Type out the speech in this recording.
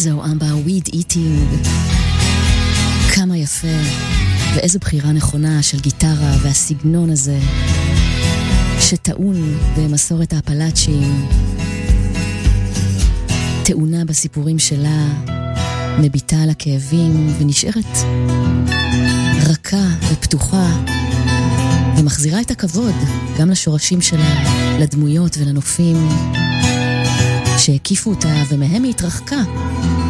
ליזו, אמבר, weed eating. כמה יפה, ואיזו בחירה נכונה של גיטרה והסגנון הזה, שטעון במסורת האפלאצ'ים, טעונה בסיפורים שלה, מביטה על הכאבים ונשארת רכה ופתוחה, ומחזירה את הכבוד גם לשורשים שלה, לדמויות ולנופים שהקיפו אותה ומהם היא התרחקה.